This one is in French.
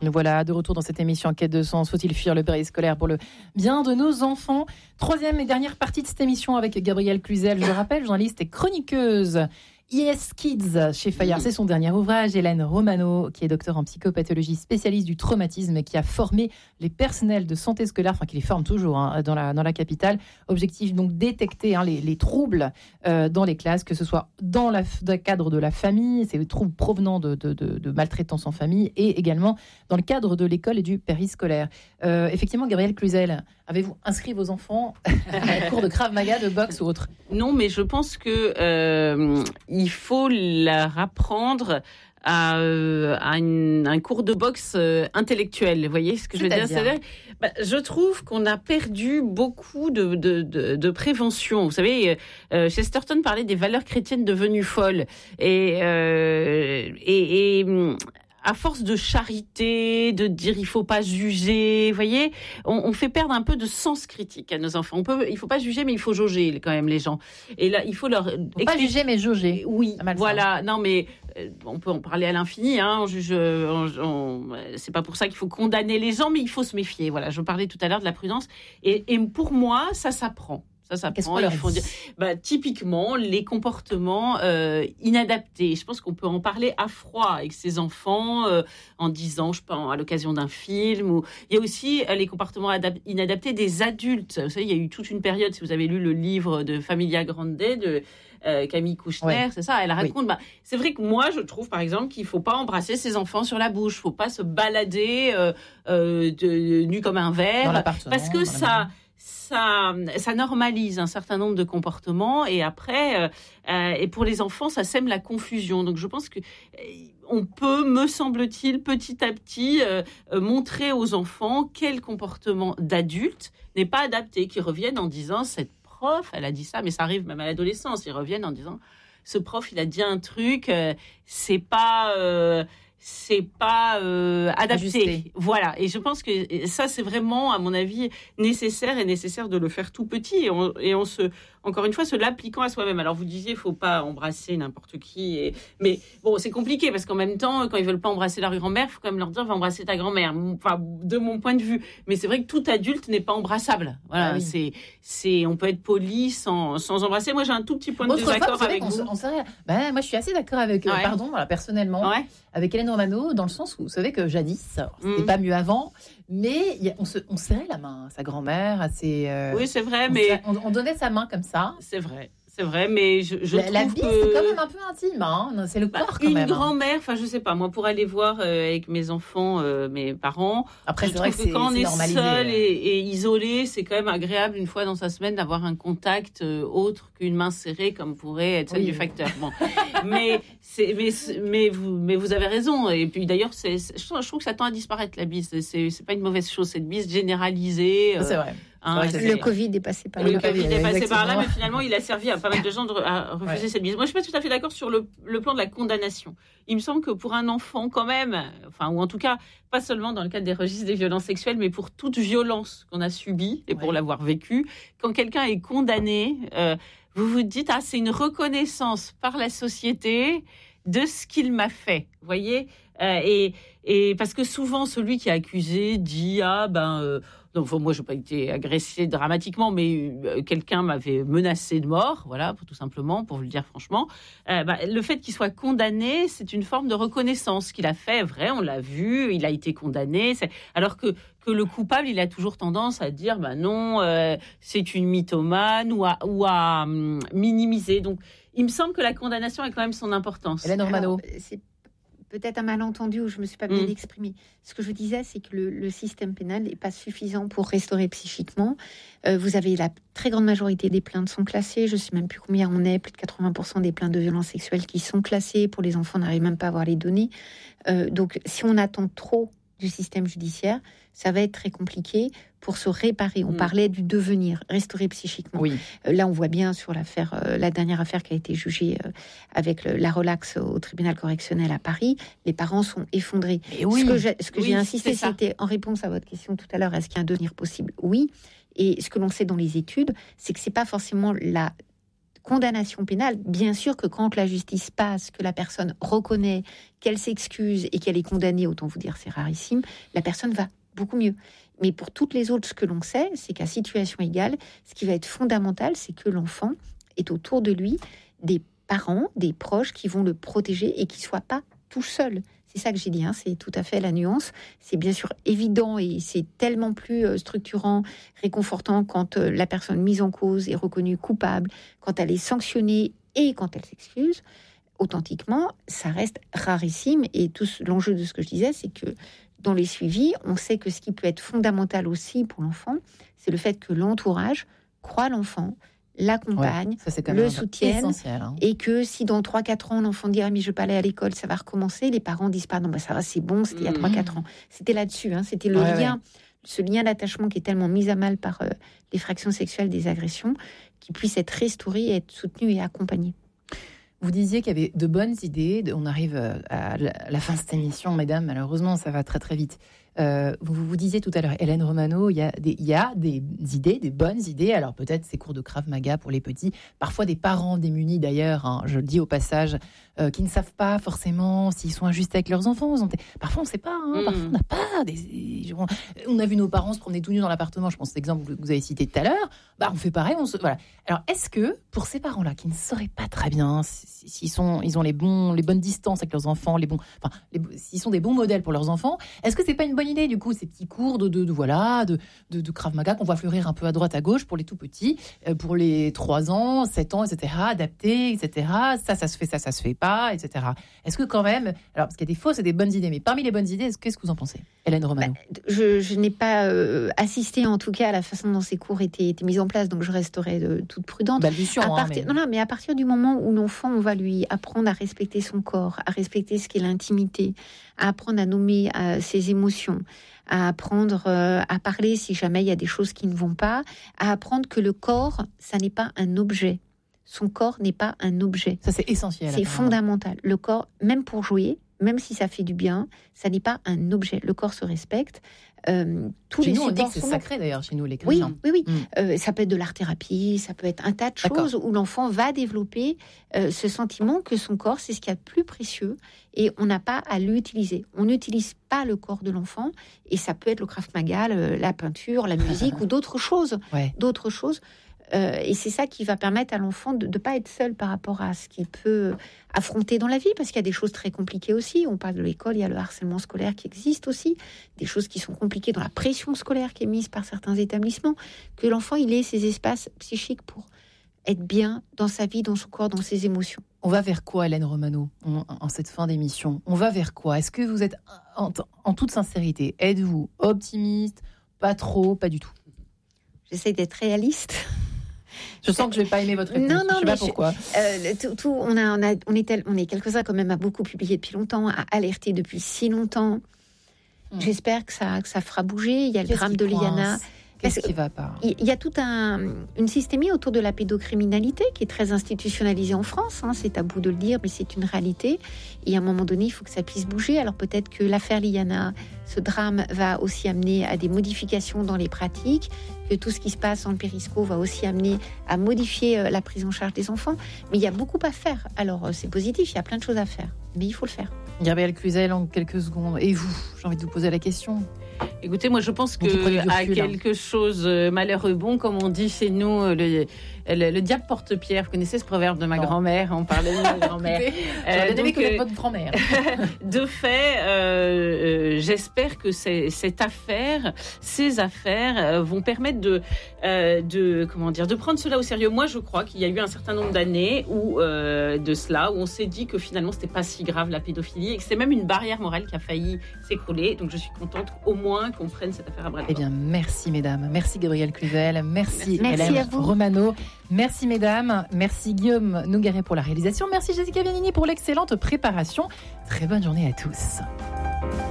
Nous voilà de retour dans cette émission En quête de sens. Faut-il fuir le périscolaire pour le bien de nos enfants? Troisième et dernière partie de cette émission avec Gabrielle Cluzel, je le rappelle, journaliste et chroniqueuse. Yes Kids chez Fayard, c'est son dernier ouvrage. Hélène Romano, qui est docteur en psychopathologie, spécialiste du traumatisme, qui a formé les personnels de santé scolaire, enfin qui les forme toujours dans la capitale. Objectif donc détecter les troubles dans les classes, que ce soit dans le cadre de la famille, c'est les troubles provenant de maltraitance en famille, et également dans le cadre de l'école et du périscolaire. Effectivement, Gabrielle Cluzel, avez-vous inscrit vos enfants à un cours de Krav Maga, de boxe ou autre? Non, mais je pense que il faut leur apprendre à un cours de boxe intellectuel. Vous voyez ce que je veux dire? C'est-à-dire, je trouve qu'on a perdu beaucoup de prévention. Vous savez, Chesterton parlait des valeurs chrétiennes devenues folles. Et à force de charité, de dire il faut pas juger, vous voyez, on fait perdre un peu de sens critique à nos enfants. Il faut pas juger, mais il faut jauger quand même les gens. Et là, il faut leur pas juger, mais jauger. Oui, voilà. Non, mais on peut en parler à l'infini. On juge. C'est pas pour ça qu'il faut condamner les gens, mais il faut se méfier. Voilà, je parlais tout à l'heure de la prudence. Et pour moi, ça s'apprend. Qu'est-ce qu'on leur dit ? Typiquement, les comportements inadaptés. Je pense qu'on peut en parler à froid avec ses enfants en disant, je pense, à l'occasion d'un film. Il y a aussi les comportements inadaptés des adultes. Vous savez, il y a eu toute une période, si vous avez lu le livre de Familia Grande de Camille Kouchner, c'est ça, elle raconte. Oui. C'est vrai que moi, je trouve, par exemple, qu'il ne faut pas embrasser ses enfants sur la bouche. Il ne faut pas se balader nu comme un verre. Parce que ça normalise un certain nombre de comportements et après, et pour les enfants, ça sème la confusion. Donc je pense que on peut, me semble-t-il, petit à petit, montrer aux enfants quel comportement d'adulte n'est pas adapté, qui reviennent en disant cette prof, elle a dit ça, mais ça arrive même à l'adolescence, ils reviennent en disant ce prof, il a dit un truc, c'est pas adapté. Ajusté. Voilà. Et je pense que ça, c'est vraiment, à mon avis, nécessaire de le faire tout petit et encore une fois, se l'appliquant à soi-même. Alors, vous disiez, il ne faut pas embrasser n'importe qui. Mais bon, c'est compliqué parce qu'en même temps, quand ils ne veulent pas embrasser leur grand-mère, il faut quand même leur dire, va embrasser ta grand-mère. Enfin, de mon point de vue. Mais c'est vrai que tout adulte n'est pas embrassable. Voilà. Oui. On peut être poli sans embrasser. Moi, j'ai un tout petit point de désaccord avec vous. Moi, je suis assez d'accord avec, personnellement, avec Hélène Romano, dans le sens où, vous savez que jadis, c'était pas mieux avant, mais on serrait la main à sa grand-mère, à ses... oui, c'est vrai, mais... On donnait sa main comme ça. C'est vrai, mais je trouve la bise, c'est quand même un peu intime, hein. C'est le corps quand même. Une grand-mère, je sais pas, moi, pour aller voir avec mes enfants, mes parents, après, je trouve que quand on est seul et isolé, c'est quand même agréable une fois dans sa semaine d'avoir un contact autre qu'une main serrée, comme pourrait être celle du facteur. Bon. mais vous avez raison. Et puis d'ailleurs, je trouve que ça tend à disparaître, la bise. C'est pas une mauvaise chose, cette bise généralisée. C'est vrai. Le Covid est passé par là. Le Covid est passé par là, mais finalement, il a servi à pas mal de gens à refuser cette bise. Moi, je suis pas tout à fait d'accord sur le plan de la condamnation. Il me semble que pour un enfant, quand même, ou en tout cas, pas seulement dans le cadre des registres des violences sexuelles, mais pour toute violence qu'on a subie et pour l'avoir vécue, quand quelqu'un est condamné, vous vous dites, c'est une reconnaissance par la société de ce qu'il m'a fait. Vous voyez, et parce que souvent, celui qui est accusé dit, donc, moi, je n'ai pas été agressée dramatiquement, mais quelqu'un m'avait menacé de mort, voilà, tout simplement, pour vous le dire franchement. Le fait qu'il soit condamné, c'est une forme de reconnaissance qu'il a fait, vrai, on l'a vu, il a été condamné. Alors que le coupable, il a toujours tendance à dire, non, c'est une mythomane ou à minimiser. Donc, il me semble que la condamnation a quand même son importance. Hélène Romano. C'est peut-être un malentendu où je ne me suis pas bien exprimée. Ce que je disais, c'est que le système pénal n'est pas suffisant pour restaurer psychiquement. Vous avez la très grande majorité des plaintes sont classées. Je ne sais même plus combien on est. Plus de 80% des plaintes de violences sexuelles qui sont classées. Pour les enfants, on n'arrive même pas à avoir les données. Donc, si on attend trop du système judiciaire, ça va être très compliqué pour se réparer. On parlait du devenir, restaurer psychiquement. Oui. Là, on voit bien sur l'affaire, la dernière affaire qui a été jugée avec la relaxe au tribunal correctionnel à Paris, les parents sont effondrés. Oui. Ce que j'ai insisté, c'était en réponse à votre question tout à l'heure, est-ce qu'il y a un devenir possible ? Oui. Et ce que l'on sait dans les études, c'est que c'est pas forcément la condamnation pénale, bien sûr que quand la justice passe, que la personne reconnaît, qu'elle s'excuse et qu'elle est condamnée, autant vous dire c'est rarissime, la personne va beaucoup mieux. Mais pour toutes les autres, ce que l'on sait, c'est qu'à situation égale, ce qui va être fondamental, c'est que l'enfant ait autour de lui des parents, des proches qui vont le protéger et qui ne soient pas tout seul. C'est ça que j'ai dit, c'est tout à fait la nuance. C'est bien sûr évident et c'est tellement plus structurant, réconfortant quand la personne mise en cause est reconnue coupable, quand elle est sanctionnée et quand elle s'excuse. Authentiquement, ça reste rarissime. Et tout l'enjeu de ce que je disais, c'est que dans les suivis, on sait que ce qui peut être fondamental aussi pour l'enfant, c'est le fait que l'entourage croit l'enfant, l'accompagne, le soutienne, et que si dans 3-4 ans l'enfant dit mais je vais pas aller à l'école, ça va recommencer, les parents disent pas non ça va, c'est bon, c'était il y a 3-4 ans. C'était là-dessus, c'était le lien, ce lien d'attachement qui est tellement mis à mal par l'effraction sexuelle des agressions, qui puisse être restauré, être soutenu et accompagné. Vous disiez qu'il y avait de bonnes idées. On arrive à la fin de cette émission, mesdames. Malheureusement, ça va très très vite. Vous disiez tout à l'heure, Hélène Romano, il y a des idées, des bonnes idées. Alors peut-être ces cours de Krav Maga pour les petits. Parfois des parents démunis d'ailleurs, je le dis au passage, qui ne savent pas forcément s'ils sont injustes avec leurs enfants. Parfois on ne sait pas. Parfois on n'a pas. On a vu nos parents se promener tout nus dans l'appartement. Je pense à l'exemple que vous avez cité tout à l'heure. On fait pareil. Voilà. Alors est-ce que pour ces parents-là qui ne sauraient pas très bien s'ils ont les bonnes distances avec leurs enfants, s'ils sont des bons modèles pour leurs enfants, est-ce que c'est pas une bonne idée du coup ces petits cours de Krav Maga qu'on voit fleurir un peu à droite à gauche pour les tout petits, pour les 3 ans, 7 ans, etc., adaptés, etc. Ça se fait, ça se fait pas, etc. Est-ce que quand même, alors parce qu'il y a des fausses et des bonnes idées, mais parmi les bonnes idées, qu'est-ce que vous en pensez, Hélène Romano? Je n'ai pas assisté en tout cas à la façon dont ces cours étaient mis en place, donc je resterai toute prudente. Mais à partir du moment où l'enfant, on va lui apprendre à respecter son corps, à respecter ce qu'est l'intimité, à apprendre à nommer ses émotions, à apprendre à parler si jamais il y a des choses qui ne vont pas, à apprendre que le corps, ça n'est pas un objet. Son corps n'est pas un objet. Ça, c'est essentiel. C'est fondamental. Le corps, même pour jouer, même si ça fait du bien, ça n'est pas un objet. Le corps se respecte. Chez nous, on dit que c'est sacré d'ailleurs, chez nous, les chrétiens. Oui. Ça peut être de l'art-thérapie, ça peut être un tas de choses où l'enfant va développer ce sentiment que son corps, c'est ce qu'il y a de plus précieux et on n'a pas à l'utiliser. On n'utilise pas le corps de l'enfant et ça peut être le Krav Maga, la peinture, la musique ou d'autres choses. D'autres choses. Et c'est ça qui va permettre à l'enfant de ne pas être seul par rapport à ce qu'il peut affronter dans la vie, parce qu'il y a des choses très compliquées aussi. On parle de l'école, il y a le harcèlement scolaire qui existe aussi, des choses qui sont compliquées dans la pression scolaire qui est mise par certains établissements, que l'enfant il ait ses espaces psychiques pour être bien dans sa vie, dans son corps, dans ses émotions. On va vers quoi, Hélène Romano, en cette fin d'émission? On va vers quoi? Est-ce que vous êtes, en toute sincérité, êtes-vous optimiste? Pas trop, pas du tout? J'essaie d'être réaliste. Je sens que je vais pas aimer votre réponse. Non, je sais pas pourquoi. On est quelques-uns quand même à beaucoup publier depuis longtemps, à alerter depuis si longtemps. J'espère que ça fera bouger. Il y a le drame de Liana. Qu'est-ce qui va pas? Il y a toute une systémie autour de la pédocriminalité qui est très institutionnalisée en France. C'est tabou de le dire, mais c'est une réalité. Et à un moment donné, il faut que ça puisse bouger. Alors peut-être que l'affaire Liana, ce drame, va aussi amener à des modifications dans les pratiques, que tout ce qui se passe en périsco va aussi amener à modifier la prise en charge des enfants. Mais il y a beaucoup à faire. Alors c'est positif, il y a plein de choses à faire. Mais il faut le faire. Gabrielle Cluzel, en quelques secondes. Et vous, j'ai envie de vous poser la question. Écoutez, moi je pense que à quelque chose malheureux bon, comme on dit chez nous, le diable porte pierre. Vous connaissez ce proverbe de ma grand-mère? On parlait de ma grand-mère. J'aurais aimé connaître votre grand-mère. De fait, j'espère que ces affaires vont permettre de prendre cela au sérieux. Moi, je crois qu'il y a eu un certain nombre d'années où on s'est dit que finalement c'était pas si grave la pédophilie et que c'est même une barrière morale qui a failli s'écrouler. Donc je suis contente au moins qu'on prenne cette affaire à bras-le-corps. Eh bien, merci mesdames. Merci Gabrielle Cluzel. Merci Hélène Romano. Merci mesdames. Merci Guillaume Nougaret pour la réalisation. Merci Jessica Vianini pour l'excellente préparation. Très bonne journée à tous.